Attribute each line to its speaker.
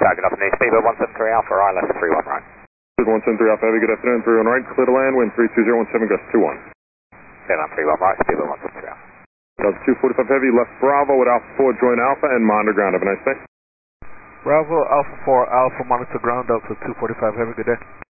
Speaker 1: Target off New Speedbird 173 Alpha, I left 31 right.
Speaker 2: 173 Alpha Heavy, good afternoon, 31 right, clear to land, wind 32017, gust 21.
Speaker 1: Clear land 31 right, Speedbird 173 Alpha.
Speaker 2: Delta 245 Heavy, left Bravo with Alpha 4, join Alpha, and monitor ground, have a nice day.
Speaker 3: Bravo, Alpha 4, Alpha, monitor ground, Delta 245 Heavy, good day.